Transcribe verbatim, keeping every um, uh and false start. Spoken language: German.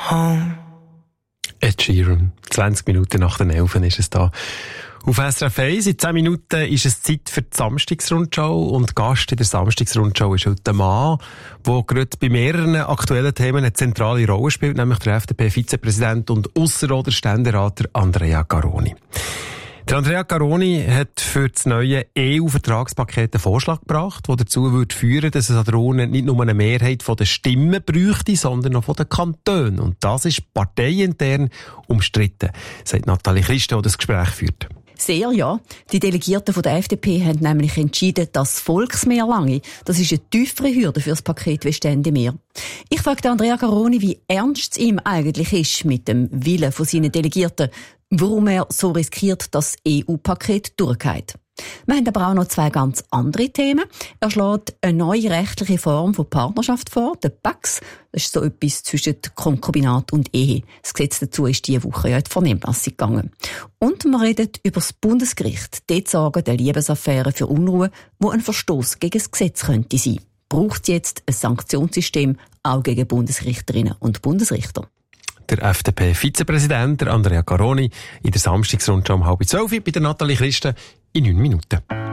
home. Ed Sheeran. zwanzig Minuten nach den elf ist es da. Auf S R F eins, in zehn Minuten ist es Zeit für die Samstagsrundschau und Gast in der Samstagsrundschau ist heute ein Mann, der gerade bei mehreren aktuellen Themen eine zentrale Rolle spielt, nämlich der F D P-Vizepräsident und Ausserrhoder Ständerat Andrea Garoni. Der Andrea Garoni hat für das neue E U-Vertragspaket einen Vorschlag gebracht, der dazu würde führen, dass es an der Urne nicht nur eine Mehrheit von den Stimmen bräuchte, sondern auch von den Kantonen. Und das ist parteiintern umstritten, sagt Nathalie Christen, die das Gespräch führt. Sehr, ja. Die Delegierten von der F D P haben nämlich entschieden, dass Volksmehr lange. Das ist eine tiefere Hürde für das Paket wie Ständemehr. Ich fragte Andrea Garoni, wie ernst es ihm eigentlich ist mit dem Willen von seinen Delegierten, warum er so riskiert, dass das E U-Paket durchgeht. Wir haben aber auch noch zwei ganz andere Themen. Er schlägt eine neue rechtliche Form von Partnerschaft vor, der P A C S. Das ist so etwas zwischen Konkubinat und Ehe. Das Gesetz dazu ist diese Woche ja in die Vernehmlassung gegangen. Und wir reden über das Bundesgericht. Dort sorgen der Liebesaffäre für Unruhe, wo ein Verstoß gegen das Gesetz könnte sein. Braucht es jetzt ein Sanktionssystem auch gegen Bundesrichterinnen und Bundesrichter? Der F D P-Vizepräsident Andrea Garoni in der Samstagsrundschau um halb zwölf bei der Nathalie Christen in neun Minuten.